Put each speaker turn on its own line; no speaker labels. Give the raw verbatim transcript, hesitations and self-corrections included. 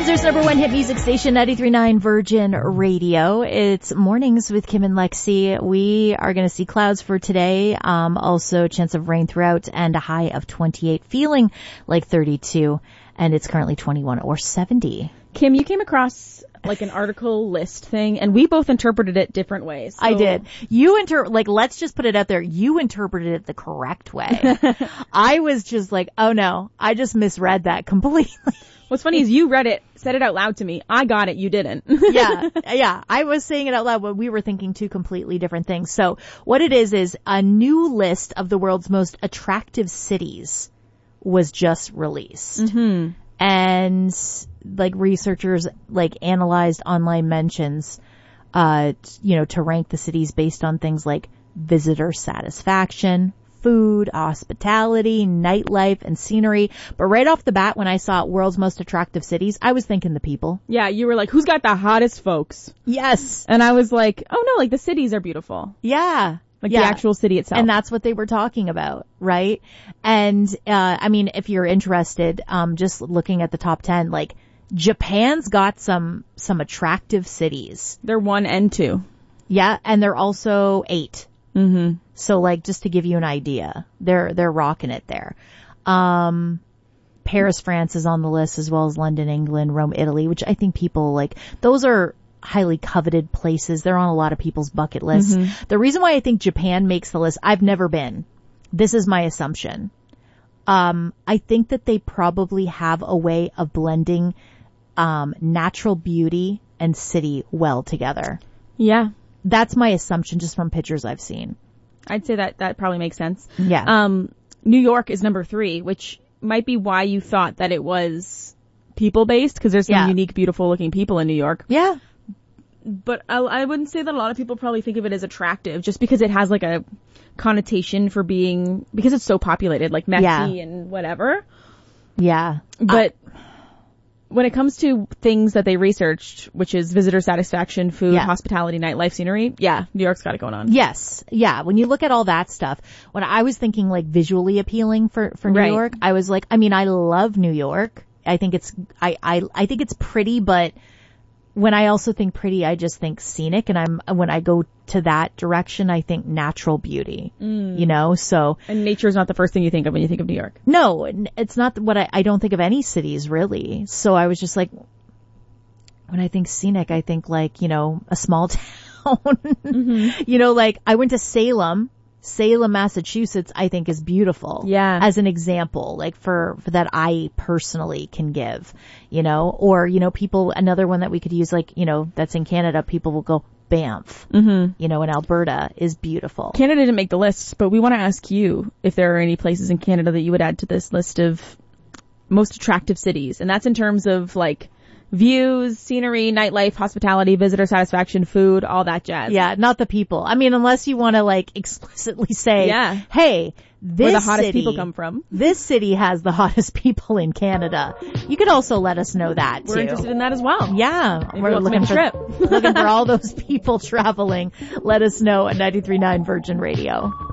Windzor's number one hit music station, ninety-three point nine Virgin Radio. It's Mornings with Kim and Lexi. We are going to see clouds for today. Um, also chance of rain throughout and a high of twenty-eight, feeling like thirty-two. And it's currently twenty-one or seventy.
Kim, you came across like an article list thing, and we both interpreted it different ways. So.
I did. You inter, like, let's just put it out there. You interpreted it the correct way. I was just like, oh no, I just misread that completely.
What's funny is you read it, said it out loud to me. I got it, you didn't.
yeah, yeah. I was saying it out loud, but we were thinking two completely different things. So what it is is a new list of the world's most attractive cities was just released.
Mm-hmm.
And like researchers like analyzed online mentions, uh, t- you know, to rank the cities based on things like visitor satisfaction, food, hospitality, nightlife, and scenery. But right off the bat, when I saw world's most attractive cities, I was thinking the people.
Yeah, you were like, who's got the hottest folks?
Yes.
And I was like, oh no, like the cities are beautiful.
Yeah.
Like
yeah.
the actual city itself.
And that's what they were talking about, right? And, uh, I mean, if you're interested, um, just looking at the top ten, like, Japan's got some, some attractive cities.
They're one and two.
Yeah, and they're also eight.
Mm-hmm.
So, like, just to give you an idea, they're, they're rocking it there. Um, Paris, France is on the list, as well as London, England, Rome, Italy, which I think people, like, those are highly coveted places. They're on a lot of people's bucket lists. Mm-hmm. The reason why I think Japan makes the list, I've never been. This is my assumption. Um, I think that they probably have a way of blending, um, natural beauty and city well together.
Yeah.
That's my assumption just from pictures I've seen.
I'd say that that probably makes sense.
Yeah.
Um, New York is number three, which might be why you thought that it was people-based, because there's some
yeah.
unique, beautiful-looking people in New York.
Yeah.
But I, I wouldn't say that a lot of people probably think of it as attractive, just because it has like a connotation for being, because it's so populated, like messy
yeah.
and whatever.
Yeah.
But uh, when it comes to things that they researched, which is visitor satisfaction, food,
yeah.
hospitality, nightlife, scenery, yeah, New York's got it going on.
Yes. Yeah. When you look at all that stuff, when I was thinking like visually appealing for, for New
right.
York, I was like, I mean, I love New York. I think it's, I, I, I think it's pretty, but when I also think pretty, I just think scenic. And I'm, when I go to that direction, I think natural beauty,
mm.
you know, so.
And nature is not the first thing you think of when you think of New York.
No, it's not what I, I don't think of any cities really. So I was just like, when I think scenic, I think like, you know, a small town,
mm-hmm.
you know, like I went to Salem. Salem, Massachusetts, I think is beautiful.
Yeah.
As an example, like for, for that I personally can give, you know, or, you know, people, another one that we could use, like, you know, that's in Canada, people will go Banff,
mm-hmm.
you know, in Alberta is beautiful.
Canada didn't make the list, but we want to ask you if there are any places in Canada that you would add to this list of most attractive cities. And that's in terms of like views, scenery, nightlife, hospitality, visitor satisfaction, food, all that jazz.
Yeah, not the people. I mean, unless you want to like explicitly say,
yeah.
hey, this
where the hottest
city,
people come from.
This city has the hottest people in Canada. You could also let us know that too.
We're interested in that as well.
Yeah.
Maybe
We're
we'll
looking
make a
for,
trip.
looking for all those people traveling. Let us know at ninety-three point nine Virgin Radio.